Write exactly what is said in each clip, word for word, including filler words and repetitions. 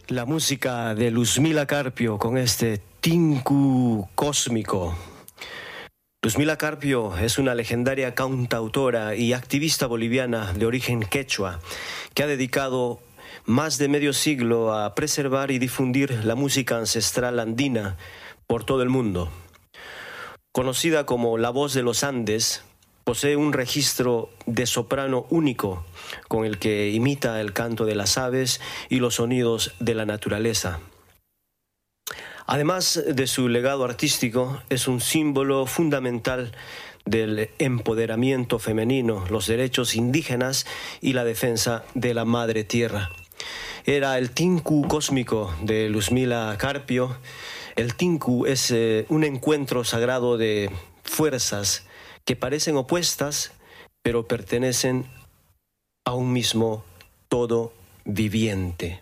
La música de Luzmila Carpio con este Tinku Cósmico. Luzmila Carpio es una legendaria cantautora y activista boliviana de origen quechua que ha dedicado más de medio siglo a preservar y difundir la música ancestral andina por todo el mundo. Conocida como la voz de los Andes, posee un registro de soprano único con el que imita el canto de las aves y los sonidos de la naturaleza. Además de su legado artístico, es un símbolo fundamental del empoderamiento femenino, los derechos indígenas y la defensa de la madre tierra. Era el Tinku Cósmico de Luzmila Carpio. El Tinku es eh, un encuentro sagrado de fuerzas que parecen opuestas, pero pertenecen a un mismo todo viviente.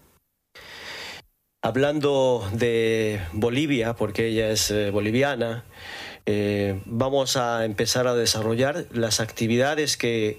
Hablando de Bolivia, porque ella es eh, boliviana, eh, vamos a empezar a desarrollar las actividades que,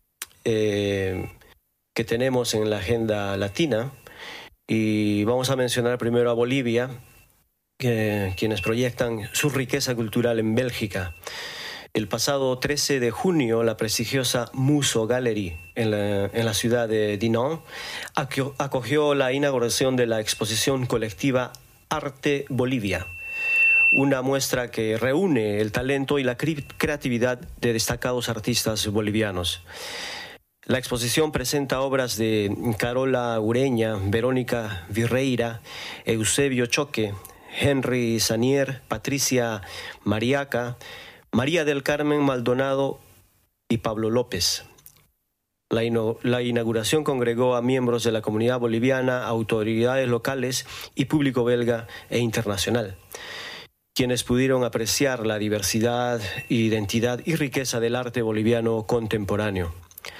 eh, que tenemos en la agenda latina, y vamos a mencionar primero a Bolivia, que, quienes proyectan su riqueza cultural en Bélgica. El pasado trece de junio, la prestigiosa Muso Gallery en la, en la ciudad de Dinant acogió la inauguración de la exposición colectiva Arte Bolivia, una muestra que reúne el talento y la creatividad de destacados artistas bolivianos. La exposición presenta obras de Carola Ureña, Verónica Virreira, Eusebio Choque, Henry Sanier, Patricia Mariaca, María del Carmen Maldonado y Pablo López. La, ino la inauguración congregó a miembros de la comunidad boliviana, autoridades locales y público belga e internacional, quienes pudieron apreciar la diversidad, identidad y riqueza del arte boliviano contemporáneo.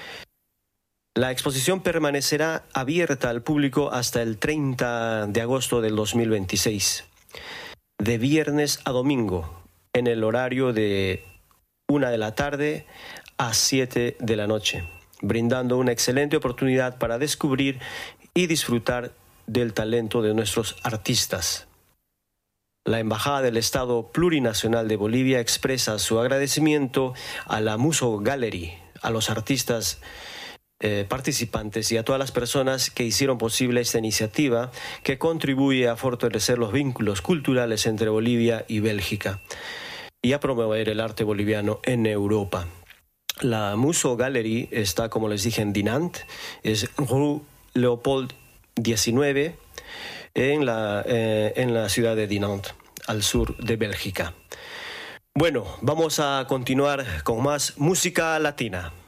La exposición permanecerá abierta al público hasta el treinta de agosto del dos mil veintiséis, de viernes a domingo, en el horario de una de la tarde a siete de la noche, brindando una excelente oportunidad para descubrir y disfrutar del talento de nuestros artistas. La Embajada del Estado Plurinacional de Bolivia expresa su agradecimiento a la Muso Gallery, a los artistas eh, participantes y a todas las personas que hicieron posible esta iniciativa que contribuye a fortalecer los vínculos culturales entre Bolivia y Bélgica y a promover el arte boliviano en Europa. La Muso Gallery está, como les dije, en Dinant, es Rue Leopold diecinueve, en la, eh, en la ciudad de Dinant, al sur de Bélgica. Bueno, vamos a continuar con más música latina.